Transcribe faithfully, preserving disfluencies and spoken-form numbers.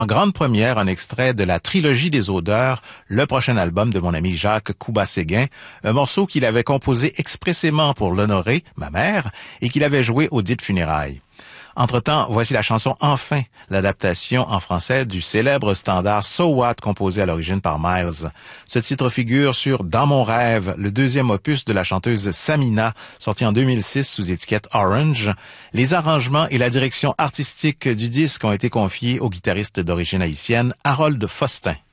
En grande première, un extrait de la Trilogie des odeurs, le prochain album de mon ami Jacques Couba-Séguin, un morceau qu'il avait composé expressément pour l'honorer, ma mère, et qu'il avait joué aux dites funérailles. Entre-temps, voici la chanson Enfin, l'adaptation en français du célèbre standard So What composé à l'origine par Miles. Ce titre figure sur Dans mon rêve, le deuxième opus de la chanteuse Samina, sorti en deux mille six sous étiquette Orange. Les arrangements et la direction artistique du disque ont été confiés au guitariste d'origine haïtienne Harold Faustin.